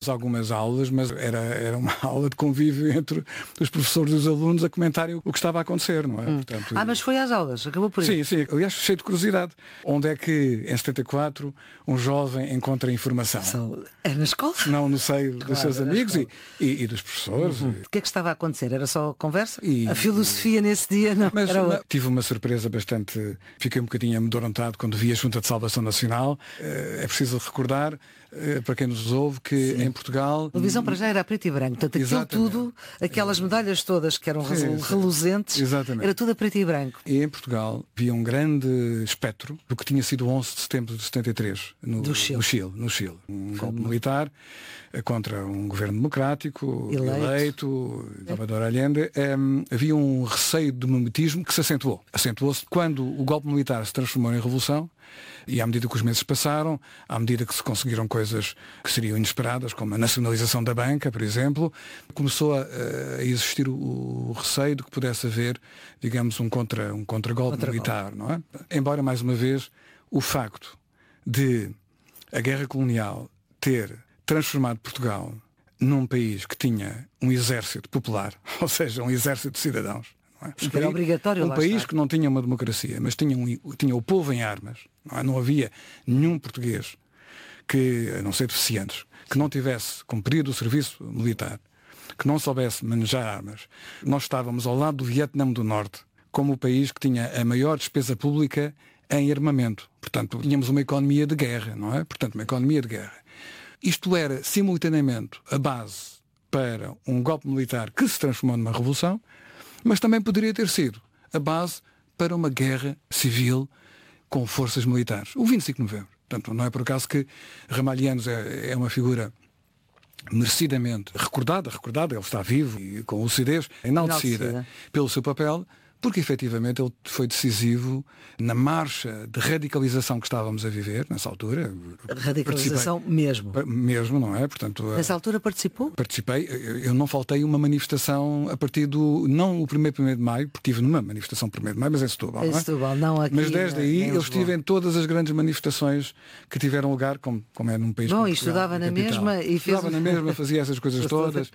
algumas aulas, mas era uma aula de convívio entre os professores e os alunos a comentarem o que estava a acontecer, não é? Portanto, mas foi às aulas, acabou por aí. Sim, aliás, cheio de curiosidade. Onde é que, em 74, um jovem encontra informação? É na escola? Não no seio dos seus amigos e dos professores. O que é que estava a acontecer? Era só conversa? A filosofia nesse dia não mas, era... Tive uma surpresa bastante... Fiquei um bocadinho amedrontado quando vi a Junta de Salvação Nacional. É preciso recordar, para quem nos ouve, que em Portugal... A televisão para já era preto e branco. Portanto, aquilo tudo, aquelas medalhas todas que eram reluzentes, era tudo a preto e branco. E em Portugal havia um grande espectro do que tinha sido o 11 de setembro de 73 no Chile. Um golpe militar contra um governo democrático eleito Salvador Allende. Havia um receio de mimetismo que se acentuou. Acentuou-se quando o golpe militar se transformou em revolução. E à medida que os meses passaram, à medida que se conseguiram coisas que seriam inesperadas, como a nacionalização da banca, por exemplo, começou a existir o receio de que pudesse haver, digamos, um contra-golpe militar, não é? Embora, mais uma vez, o facto de a guerra colonial ter transformado Portugal num país que tinha um exército popular, ou seja, um exército de cidadãos, era obrigatório. Um país que não tinha uma democracia, mas tinha o povo em armas. Não havia nenhum português que, a não ser deficientes, que não tivesse cumprido o serviço militar, que não soubesse manejar armas. Nós estávamos ao lado do Vietnã do Norte, como o país que tinha a maior despesa pública em armamento. Portanto, tínhamos uma economia de guerra, não é? Portanto, uma economia de guerra. Isto era, simultaneamente, a base para um golpe militar que se transformou numa revolução, mas também poderia ter sido a base para uma guerra civil com forças militares. O 25 de novembro. Portanto, não é por acaso que Ramalhianos é uma figura merecidamente recordada, ele está vivo e com lucidez, enaltecida pelo seu papel, porque efetivamente ele foi decisivo na marcha de radicalização que estávamos a viver nessa altura. Radicalização mesmo, não é? Portanto, nessa altura participou? Participei. Eu não faltei uma manifestação a partir não o 1º de maio, porque estive numa manifestação 1º de maio, mas em Setúbal. Em Setúbal, não aqui. Mas desde aí eu estive em todas as grandes manifestações que tiveram lugar, como é num país como Portugal, estudava na mesma e estudava na mesma, fazia essas coisas todas.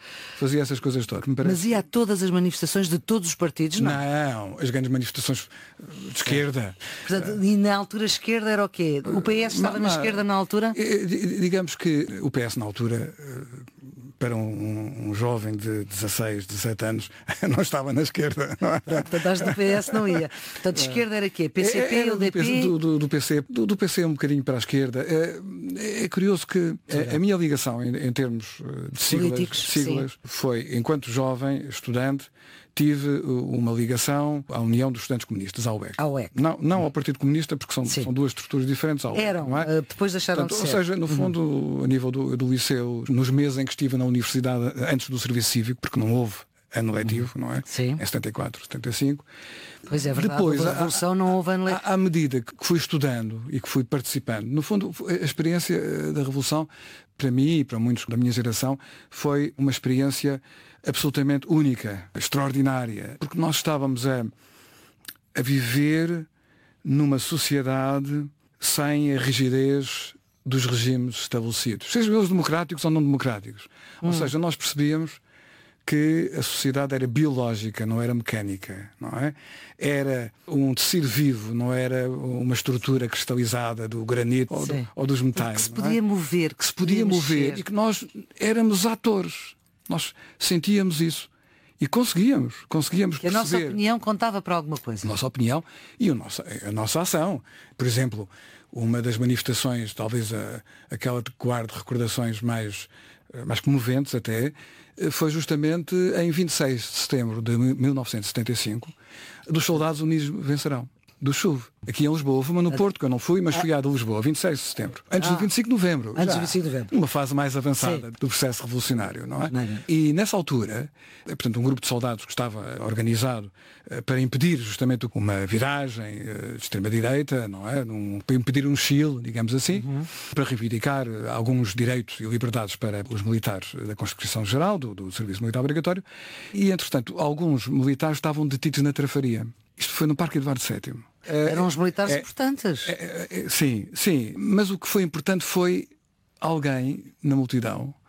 Mas ia a todas as manifestações de todos os partidos, não? Não, as grandes manifestações de esquerda. Portanto, e na altura a esquerda era o quê? O PS estava na esquerda na altura? Digamos que o PS na altura, para um jovem de 16, 17 anos, não estava na esquerda. Não é? Portanto, as do PS não ia. Portanto, esquerda era quê? PCP, UDP? Do PC um bocadinho para a esquerda. É curioso que a minha ligação em termos de siglas foi, enquanto jovem, estudante, tive uma ligação à União dos Estudantes Comunistas, à UEC. Não ao Partido Comunista, porque são duas estruturas diferentes. Eram, não é? Depois deixaram de ser. Ou seja, no fundo, a nível do liceu, nos meses em que estive na universidade, antes do serviço cívico, porque não houve ano letivo, não é? Sim. Em 74, 75. Pois é verdade, depois, a Revolução não houve ano letivo. À medida que fui estudando e que fui participando, no fundo, a experiência da Revolução, para mim e para muitos da minha geração, foi uma experiência absolutamente única, extraordinária, porque nós estávamos a viver numa sociedade sem a rigidez dos regimes estabelecidos, sejam eles democráticos ou não democráticos. Ou seja, nós percebíamos que a sociedade era biológica, não era mecânica, não é? Era um tecido vivo, não era uma estrutura cristalizada do granito ou dos metais. Que se podia mover. Que se podia mover e que nós éramos atores. Nós sentíamos isso e conseguíamos que a nossa opinião contava para alguma coisa. A nossa opinião e a nossa ação. Por exemplo, uma das manifestações, talvez aquela que guarde recordações mais comoventes até, foi justamente em 26 de setembro de 1975, dos Soldados Unidos Vencerão, do SUV. Aqui em Lisboa, houve uma no Porto, que eu não fui, mas fui à de Lisboa, 26 de setembro. Antes do 25 de novembro. Antes do 25 de novembro. Uma fase mais avançada do processo revolucionário, não é? Não. E nessa altura, portanto, um grupo de soldados que estava organizado para impedir justamente uma viragem de extrema-direita, não é? Para impedir um Chile, digamos assim, para reivindicar alguns direitos e liberdades para os militares da Constituição Geral, do Serviço Militar Obrigatório, e, entretanto, alguns militares estavam detidos na Trafaria. Isto foi no Parque Eduardo VII. Eram os militares importantes. Sim, mas o que foi importante foi alguém na multidão